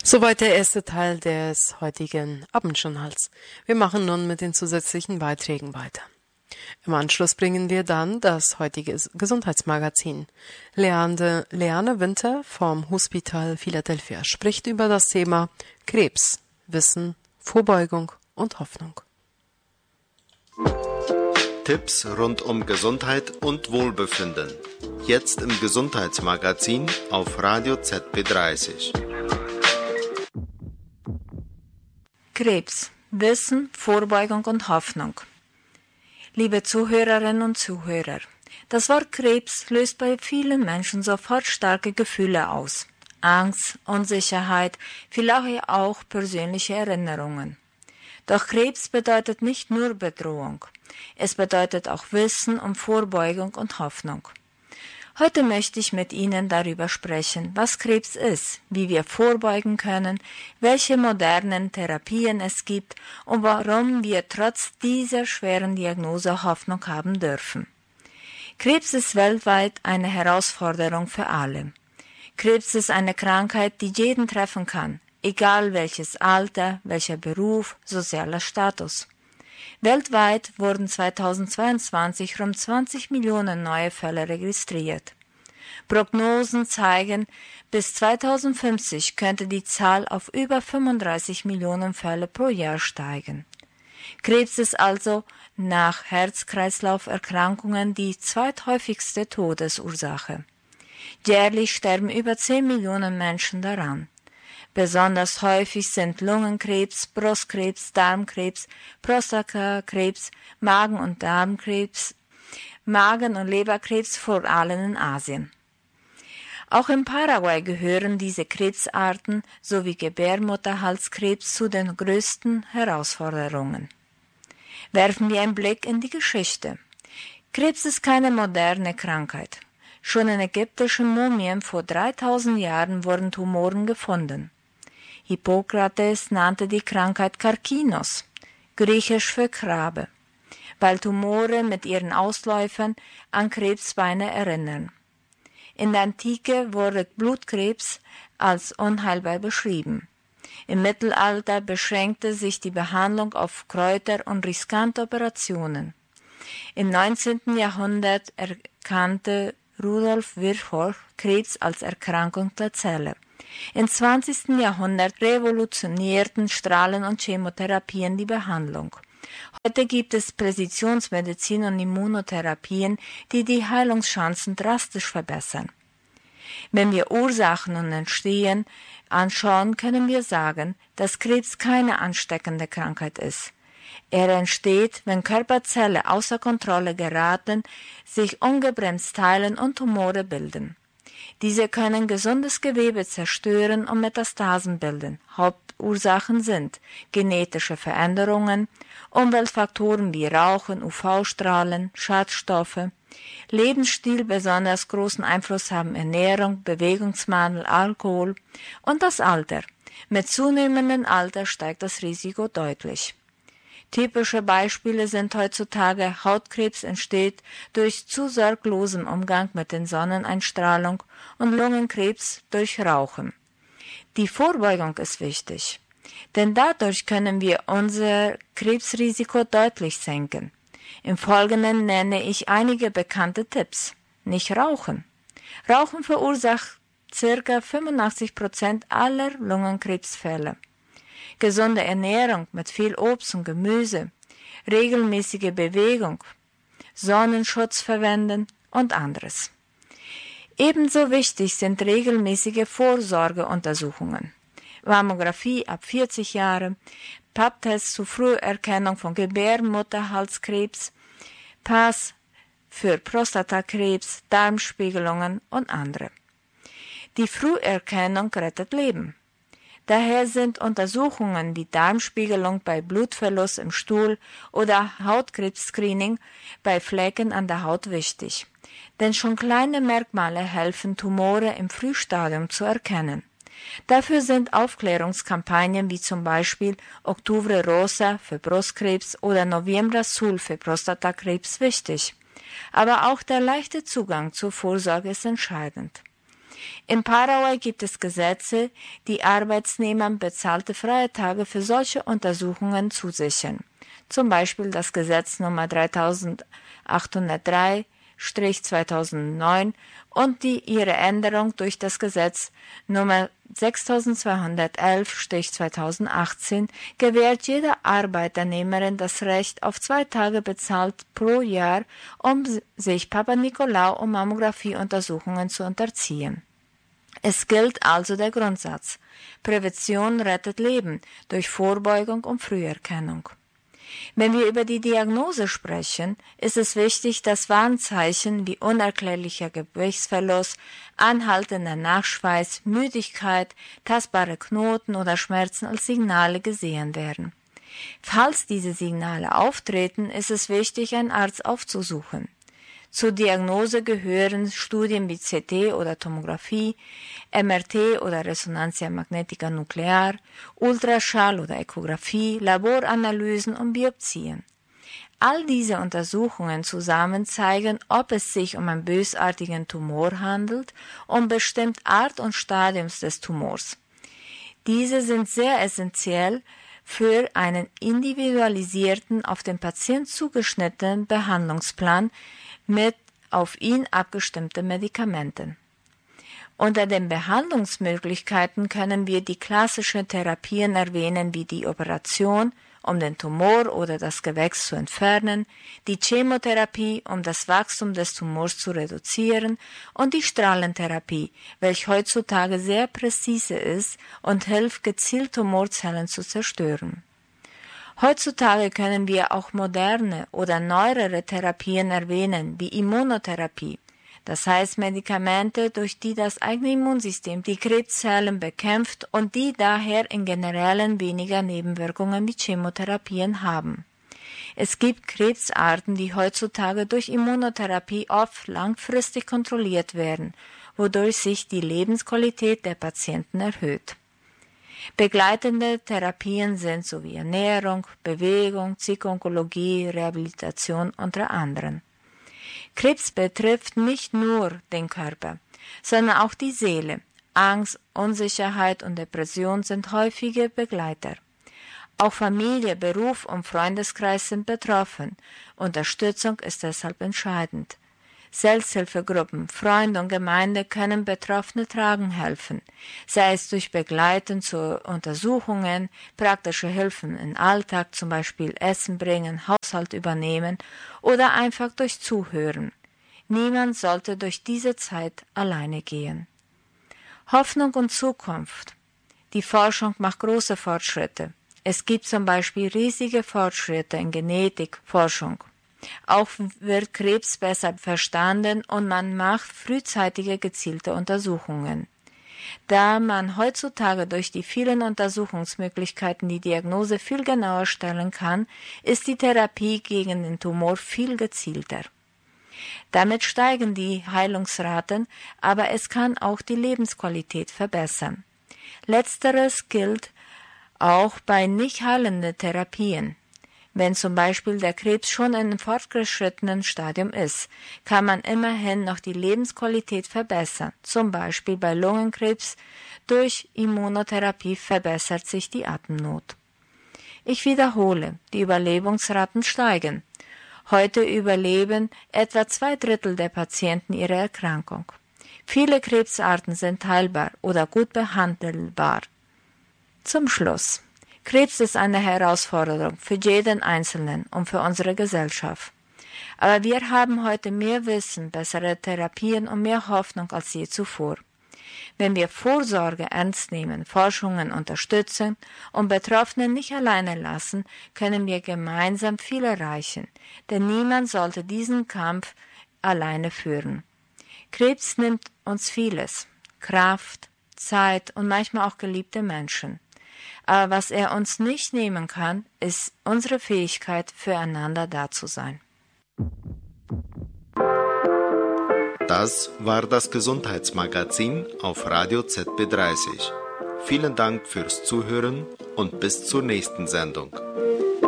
Soweit der erste Teil des heutigen Abendjournals. Wir machen nun mit den zusätzlichen Beiträgen weiter. Im Anschluss bringen wir dann das heutige Gesundheitsmagazin. Leane Winter vom Hospital Philadelphia spricht über das Thema Krebs, Wissen, Vorbeugung und Hoffnung. Tipps rund um Gesundheit und Wohlbefinden. Jetzt im Gesundheitsmagazin auf Radio ZB30. Krebs, Wissen, Vorbeugung und Hoffnung. Liebe Zuhörerinnen und Zuhörer, das Wort Krebs löst bei vielen Menschen sofort starke Gefühle aus. Angst, Unsicherheit, vielleicht auch persönliche Erinnerungen. Doch Krebs bedeutet nicht nur Bedrohung. Es bedeutet auch Wissen um Vorbeugung und Hoffnung. Heute möchte ich mit Ihnen darüber sprechen, was Krebs ist, wie wir vorbeugen können, welche modernen Therapien es gibt und warum wir trotz dieser schweren Diagnose Hoffnung haben dürfen. Krebs ist weltweit eine Herausforderung für alle. Krebs ist eine Krankheit, die jeden treffen kann, egal welches Alter, welcher Beruf, sozialer Status. Weltweit wurden 2022 rund 20 Millionen neue Fälle registriert. Prognosen zeigen, bis 2050 könnte die Zahl auf über 35 Millionen Fälle pro Jahr steigen. Krebs ist also nach Herz-Kreislauf-Erkrankungen die zweithäufigste Todesursache. Jährlich sterben über 10 Millionen Menschen daran. Besonders häufig sind Lungenkrebs, Brustkrebs, Darmkrebs, Prostatakrebs, Magen- und Darmkrebs, Magen- und Leberkrebs, vor allem in Asien. Auch in Paraguay gehören diese Krebsarten sowie Gebärmutterhalskrebs zu den größten Herausforderungen. Werfen wir einen Blick in die Geschichte. Krebs ist keine moderne Krankheit. Schon in ägyptischen Mumien vor 3000 Jahren wurden Tumoren gefunden. Hippokrates nannte die Krankheit Karkinos, griechisch für Krabbe, weil Tumore mit ihren Ausläufern an Krebsbeine erinnern. In der Antike wurde Blutkrebs als unheilbar beschrieben. Im Mittelalter beschränkte sich die Behandlung auf Kräuter und riskante Operationen. Im 19. Jahrhundert erkannte Rudolf Virchow Krebs als Erkrankung der Zelle. Im 20. Jahrhundert revolutionierten Strahlen- und Chemotherapien die Behandlung. Heute gibt es Präzisionsmedizin und Immunotherapien, die die Heilungschancen drastisch verbessern. Wenn wir Ursachen und Entstehen anschauen, können wir sagen, dass Krebs keine ansteckende Krankheit ist. Er entsteht, wenn Körperzellen außer Kontrolle geraten, sich ungebremst teilen und Tumore bilden. Diese können gesundes Gewebe zerstören und Metastasen bilden. Hauptursachen sind genetische Veränderungen, Umweltfaktoren wie Rauchen, UV-Strahlen, Schadstoffe, Lebensstil. Besonders großen Einfluss haben Ernährung, Bewegungsmangel, Alkohol und das Alter. Mit zunehmendem Alter steigt das Risiko deutlich. Typische Beispiele sind heutzutage: Hautkrebs entsteht durch zu sorglosem Umgang mit der Sonneneinstrahlung und Lungenkrebs durch Rauchen. Die Vorbeugung ist wichtig, denn dadurch können wir unser Krebsrisiko deutlich senken. Im Folgenden nenne ich einige bekannte Tipps. Nicht rauchen. Rauchen verursacht ca. 85% aller Lungenkrebsfälle. Gesunde Ernährung mit viel Obst und Gemüse, regelmäßige Bewegung, Sonnenschutz verwenden und anderes. Ebenso wichtig sind regelmäßige Vorsorgeuntersuchungen. Mammographie ab 40 Jahre, Pap-Test zur Früherkennung von Gebärmutterhalskrebs, PAS für Prostatakrebs, Darmspiegelungen und andere. Die Früherkennung rettet Leben. Daher sind Untersuchungen wie Darmspiegelung bei Blutverlust im Stuhl oder Hautkrebs-Screening bei Flecken an der Haut wichtig. Denn schon kleine Merkmale helfen, Tumore im Frühstadium zu erkennen. Dafür sind Aufklärungskampagnen wie zum Beispiel Octubre Rosa für Brustkrebs oder Noviembre Azul für Prostatakrebs wichtig. Aber auch der leichte Zugang zur Vorsorge ist entscheidend. In Paraguay gibt es Gesetze, die Arbeitsnehmern bezahlte freie Tage für solche Untersuchungen zusichern. Zum Beispiel das Gesetz Nummer 3803/2009 und ihre Änderung durch das Gesetz Nummer 6211/2018 gewährt jeder Arbeitnehmerin das Recht auf 2 Tage bezahlt pro Jahr, um sich Papanicolau- und Mammographieuntersuchungen zu unterziehen. Es gilt also der Grundsatz: Prävention rettet Leben durch Vorbeugung und Früherkennung. Wenn wir über die Diagnose sprechen, ist es wichtig, dass Warnzeichen wie unerklärlicher Gewichtsverlust, anhaltender Nachschweiß, Müdigkeit, tastbare Knoten oder Schmerzen als Signale gesehen werden. Falls diese Signale auftreten, ist es wichtig, einen Arzt aufzusuchen. Zur Diagnose gehören Studien wie CT oder Tomographie, MRT oder Resonantia magnetica nuclear, Ultraschall oder Ekographie, Laboranalysen und Biopsien. All diese Untersuchungen zusammen zeigen, ob es sich um einen bösartigen Tumor handelt und bestimmt Art und Stadium des Tumors. Diese sind sehr essentiell für einen individualisierten, auf den Patienten zugeschnittenen Behandlungsplan mit auf ihn abgestimmten Medikamenten. Unter den Behandlungsmöglichkeiten können wir die klassischen Therapien erwähnen, wie die Operation, um den Tumor oder das Gewächs zu entfernen, die Chemotherapie, um das Wachstum des Tumors zu reduzieren, und die Strahlentherapie, welche heutzutage sehr präzise ist und hilft, gezielt Tumorzellen zu zerstören. Heutzutage können wir auch moderne oder neuere Therapien erwähnen, wie Immunotherapie, das heißt Medikamente, durch die das eigene Immunsystem die Krebszellen bekämpft und die daher in generellen weniger Nebenwirkungen wie Chemotherapien haben. Es gibt Krebsarten, die heutzutage durch Immunotherapie oft langfristig kontrolliert werden, wodurch sich die Lebensqualität der Patienten erhöht. Begleitende Therapien sind sowie Ernährung, Bewegung, Psychoonkologie, Rehabilitation unter anderem. Krebs betrifft nicht nur den Körper, sondern auch die Seele. Angst, Unsicherheit und Depression sind häufige Begleiter. Auch Familie, Beruf und Freundeskreis sind betroffen. Unterstützung ist deshalb entscheidend. Selbsthilfegruppen, Freunde und Gemeinde können Betroffene tragen helfen, sei es durch Begleiten zu Untersuchungen, praktische Hilfen im Alltag, zum Beispiel Essen bringen, Haushalt übernehmen oder einfach durch Zuhören. Niemand sollte durch diese Zeit alleine gehen. Hoffnung und Zukunft. Die Forschung macht große Fortschritte. Es gibt zum Beispiel riesige Fortschritte in Genetikforschung. Auch wird Krebs besser verstanden und man macht frühzeitige gezielte Untersuchungen. Da man heutzutage durch die vielen Untersuchungsmöglichkeiten die Diagnose viel genauer stellen kann, ist die Therapie gegen den Tumor viel gezielter. Damit steigen die Heilungsraten, aber es kann auch die Lebensqualität verbessern. Letzteres gilt auch bei nicht heilenden Therapien. Wenn zum Beispiel der Krebs schon in einem fortgeschrittenen Stadium ist, kann man immerhin noch die Lebensqualität verbessern. Zum Beispiel bei Lungenkrebs durch Immunotherapie verbessert sich die Atemnot. Ich wiederhole, die Überlebensraten steigen. Heute überleben etwa 2/3 der Patienten ihre Erkrankung. Viele Krebsarten sind heilbar oder gut behandelbar. Zum Schluss. Krebs ist eine Herausforderung für jeden Einzelnen und für unsere Gesellschaft. Aber wir haben heute mehr Wissen, bessere Therapien und mehr Hoffnung als je zuvor. Wenn wir Vorsorge ernst nehmen, Forschungen unterstützen und Betroffene nicht alleine lassen, können wir gemeinsam viel erreichen, denn niemand sollte diesen Kampf alleine führen. Krebs nimmt uns vieles, Kraft, Zeit und manchmal auch geliebte Menschen. Aber was er uns nicht nehmen kann, ist unsere Fähigkeit, füreinander da zu sein. Das war das Gesundheitsmagazin auf Radio ZB30. Vielen Dank fürs Zuhören und bis zur nächsten Sendung.